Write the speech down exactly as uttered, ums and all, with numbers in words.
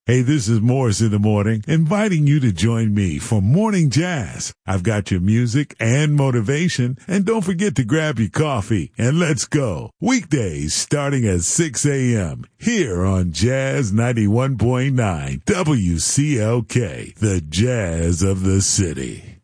Hey, this is Morris in the Morning, inviting you to join me for Morning Jazz. I've got your music and motivation, and don't forget to grab your coffee and let's go. Weekdays starting at six a.m. here on Jazz ninety-one point nine W C L K, the Jazz of the City.